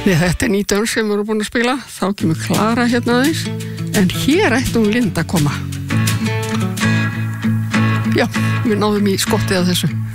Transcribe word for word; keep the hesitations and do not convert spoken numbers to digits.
Nei, þetta er nýtön sem við erum búin að spila, þá kemur Klara hérna aðeins, en hér ætti hún Linda að koma. Já, við náðum í skottið af þessu.